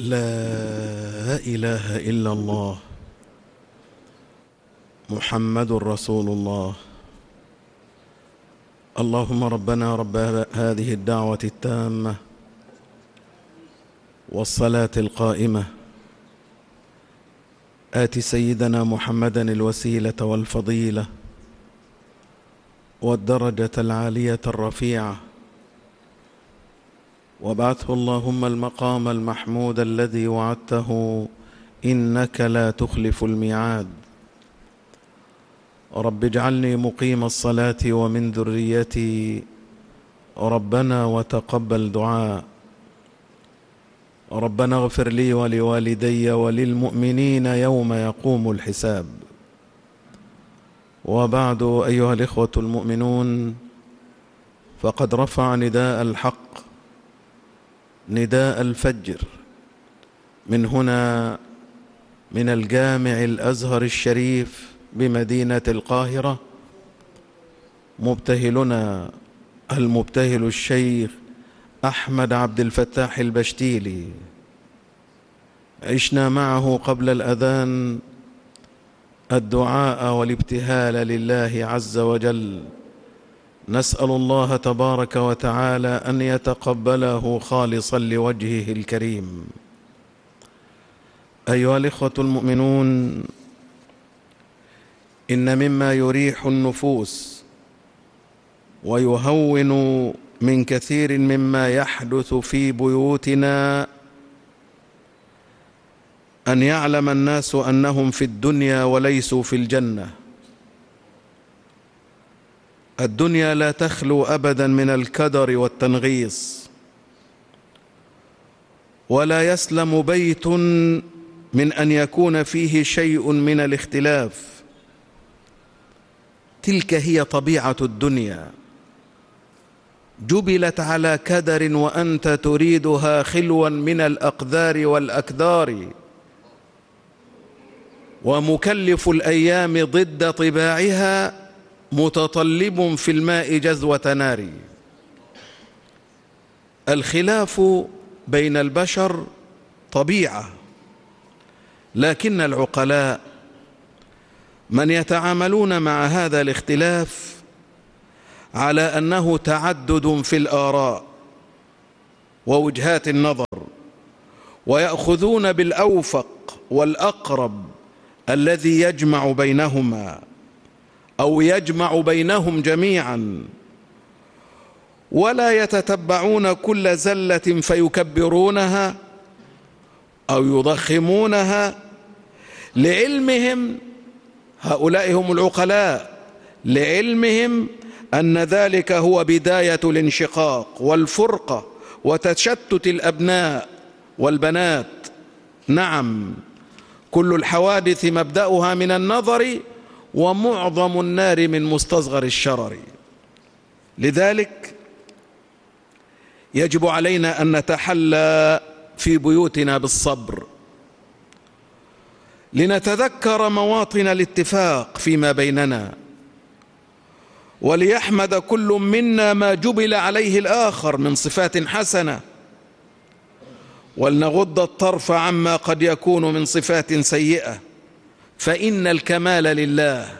لا إله إلا الله محمد رسول الله. اللهم ربنا رب هذه الدعوة التامة والصلاة القائمة آت سيدنا محمدا الوسيلة والفضيلة والدرجة العالية الرفيعة، وابعثه اللهم المقام المحمود الذي وعدته إنك لا تخلف الميعاد. رب اجعلني مقيم الصلاة ومن ذريتي ربنا وتقبل دعاء. ربنا اغفر لي ولوالدي وللمؤمنين يوم يقوم الحساب. وبعد، أيها الإخوة المؤمنون، فقد رفع نداء الحق، نداء الفجر، من هنا من الجامع الأزهر الشريف بمدينة القاهرة مبتهلنا المبتهل الشيخ أحمد عبد الفتاح البشتيلي. عشنا معه قبل الأذان الدعاء والابتهال لله عز وجل، نسأل الله تبارك وتعالى أن يتقبله خالصا لوجهه الكريم. أيها الإخوة المؤمنون، إن مما يريح النفوس ويهون من كثير مما يحدث في بيوتنا أن يعلم الناس أنهم في الدنيا وليسوا في الجنة. الدنيا لا تخلو أبدا من الكدر والتنغيص، ولا يسلم بيت من أن يكون فيه شيء من الاختلاف. تلك هي طبيعة الدنيا، جبلت على كدر وأنت تريدها خلوا من الأقدار والأكدار، ومكلف الأيام ضد طباعها متطلب في الماء جذوة نار. الخلاف بين البشر طبيعة، لكن العقلاء من يتعاملون مع هذا الاختلاف على أنه تعدد في الآراء ووجهات النظر، ويأخذون بالأوفق والأقرب الذي يجمع بينهما أو يجمع بينهم جميعا، ولا يتتبعون كل زلة فيكبرونها أو يضخمونها. لعلمهم، هؤلاء هم العقلاء، لعلمهم أن ذلك هو بداية الانشقاق والفرقة وتشتت الأبناء والبنات. نعم، كل الحوادث مبدأها من النظر، ومعظم النار من مستصغر الشرر. لذلك يجب علينا أن نتحلى في بيوتنا بالصبر، لنتذكر مواطن الاتفاق فيما بيننا، وليحمد كل منا ما جبل عليه الآخر من صفات حسنة، ولنغض الطرف عما قد يكون من صفات سيئة، فإن الكمال لله.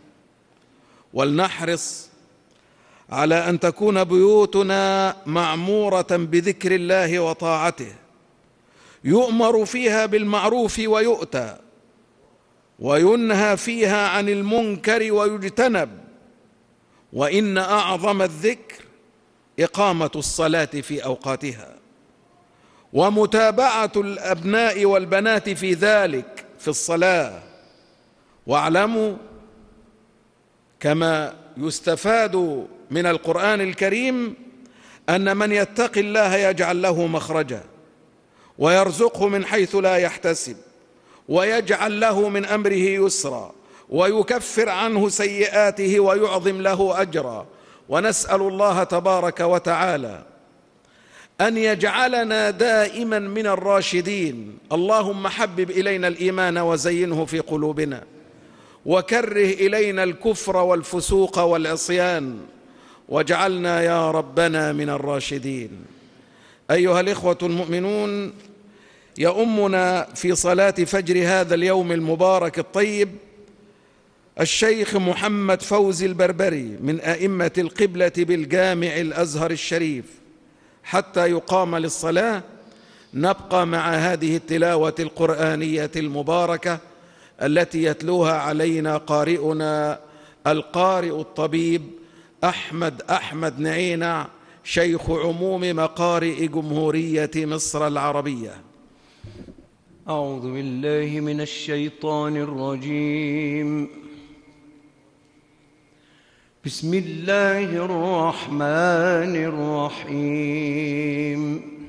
ولنحرص على أن تكون بيوتنا معمورة بذكر الله وطاعته، يؤمر فيها بالمعروف ويؤتى، وينهى فيها عن المنكر ويجتنب. وإن أعظم الذكر إقامة الصلاة في أوقاتها، ومتابعة الأبناء والبنات في ذلك في الصلاة. واعلموا كما يستفاد من القرآن الكريم أن من يتق الله يجعل له مخرجا، ويرزقه من حيث لا يحتسب، ويجعل له من أمره يسرا، ويكفر عنه سيئاته ويعظم له أجرا. ونسأل الله تبارك وتعالى أن يجعلنا دائما من الراشدين. اللهم حبب إلينا الإيمان وزينه في قلوبنا، وكره إلينا الكفر والفسوق والعصيان، واجعلنا يا ربنا من الراشدين. أيها الإخوة المؤمنون، يؤمنا في صلاة فجر هذا اليوم المبارك الطيب الشيخ محمد فوزي البربري من أئمة القبلة بالجامع الأزهر الشريف حتى يقام للصلاة. نبقى مع هذه التلاوة القرآنية المباركة التي يتلوها علينا قارئنا القارئ الطبيب أحمد نعينع شيخ عموم مقارئ جمهورية مصر العربية. أعوذ بالله من الشيطان الرجيم. بسم الله الرحمن الرحيم.